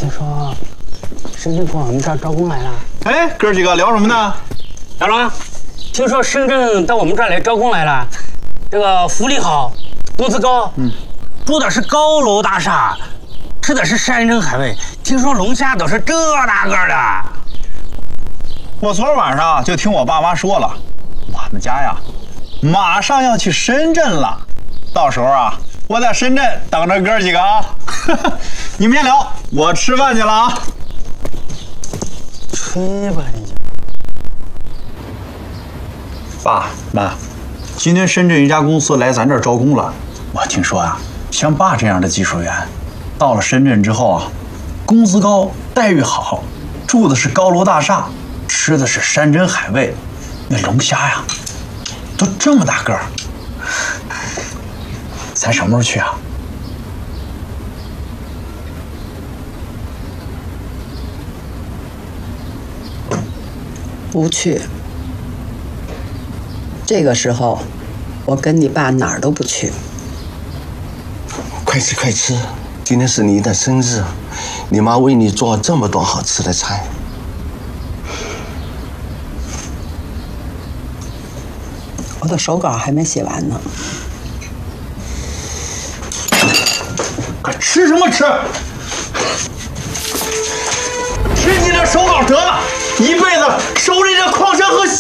听说深圳往我们这儿招工来了。 哎，哥几个聊什么呢？ 大龙，听说深圳到我们这儿来招工来了，这个福利好，工资高，住的是高楼大厦，吃的是山珍海味，听说龙虾都是这大个的。 我昨儿晚上就听我爸妈说了，我们家呀，马上要去深圳了，到时候啊，我在深圳等着哥几个啊。你们先聊，我吃饭去了啊。 吹吧你就。 爸妈，今天深圳一家公司来咱这儿招工了。我听说啊，像爸这样的技术员，到了深圳之后啊，工资高，待遇好，住的是高楼大厦，吃的是山珍海味，那龙虾呀，都这么大个儿。咱什么时候去啊？ 不去。这个时候，我跟你爸哪儿都不去。 快吃快吃，今天是你的生日，你妈为你做这么多好吃的菜。 我的手稿还没写完呢。 快吃什么吃？吃你的手稿得了，一辈子守着你的矿山和